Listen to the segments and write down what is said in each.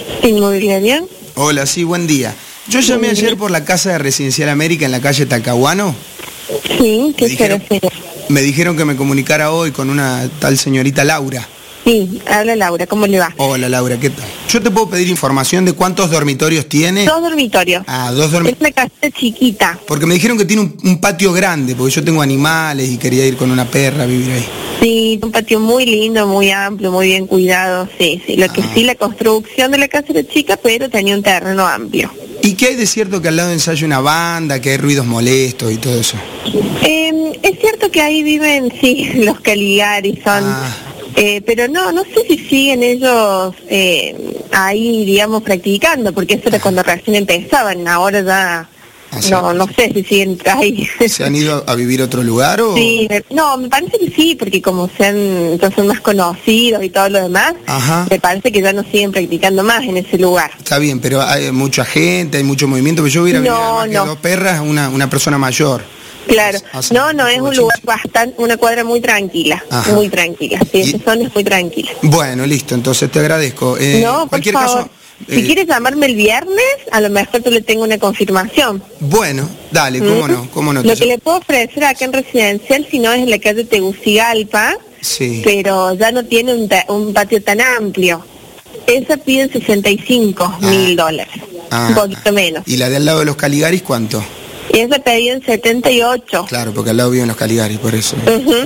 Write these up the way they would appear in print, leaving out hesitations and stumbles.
¿Inmobiliaria? Hola, sí, buen día. Yo llamé ayer por la casa de Residencial América en la calle Talcahuano. Sí, ¿qué se refiere? Me dijeron que me comunicara hoy con una tal señorita Laura. Sí, habla Laura, ¿cómo le va? Hola Laura, ¿qué tal? Yo te puedo pedir información de cuántos dormitorios tiene. 2 dormitorios. Ah, 2 Es dormitorios. una casa chiquita. Porque me dijeron que tiene un patio grande, porque yo tengo animales y quería ir con una perra a vivir ahí. Sí, un patio muy lindo, muy amplio, muy bien cuidado, sí. Lo que sí, la construcción de la casa era chica, pero tenía un terreno amplio. ¿Y qué hay de cierto que al lado ensaya una banda, que hay ruidos molestos y todo eso? Es cierto que ahí viven, sí, los Caligaris son... pero no sé si siguen ellos ahí, digamos, practicando, porque eso era cuando recién empezaban, ahora ya... No sé si siguen ahí. ¿Se han ido a vivir a otro lugar o...? Sí, no, me parece que sí, porque como son más conocidos y todo lo demás, me parece que ya no siguen practicando más en ese lugar. Está bien, pero hay mucha gente, hay mucho movimiento, pero yo hubiera vivido más que 2 perras, una persona mayor. Claro, no, es un lugar bastante, una cuadra muy tranquila, muy tranquila, sí, esa zona es muy tranquila. Bueno, listo, entonces te agradezco. No, por favor. Si quieres llamarme el viernes, a lo mejor tú le tengo una confirmación. Bueno, dale, cómo no. Lo que le puedo ofrecer acá en Residencial, si no, es en la calle Tegucigalpa, sí, pero ya no tiene un patio tan amplio. Esa piden $65.000, un poquito menos. ¿Y la de al lado de los Caligaris cuánto? Y esa pedían 78. Claro, porque al lado viven los Caligaris, por eso.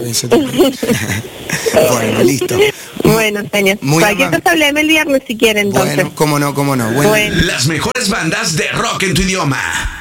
Bueno, listo. Bueno, señor. Cualquier cosa hableme el viernes si quiere, entonces. Bueno, cómo no. Bueno. Las mejores bandas de rock en tu idioma.